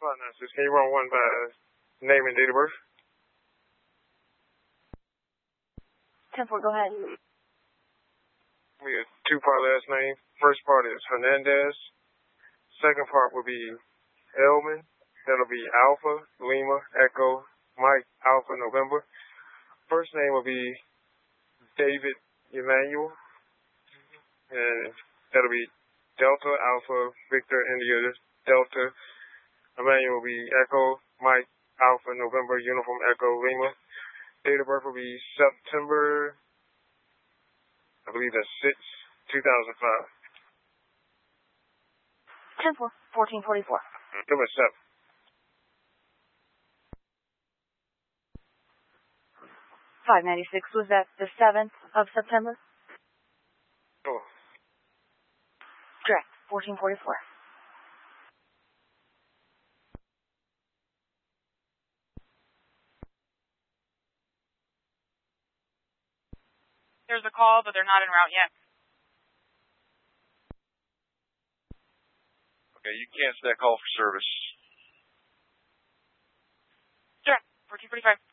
596. Can you run one by name and date of birth? 10-4, go ahead. We have two-part last name. First part is Hernandez. Second part will be Elman. That'll be Alpha, Lima, Echo, Mike, Alpha, November. First name will be David Emmanuel. And that'll be Delta, Alpha, Victor, India, Delta. Emmanuel will be Echo, Mike, Alpha, November, Uniform, Echo, Lima. Date of birth will be September, I believe that's 6, 2005. 10-4, 1444. Number 7. $596, was that the 7th of September? Oh. Correct, 1444. There's a call, but they're not en route yet. Okay, you cancel that call for service. Sure, 1445.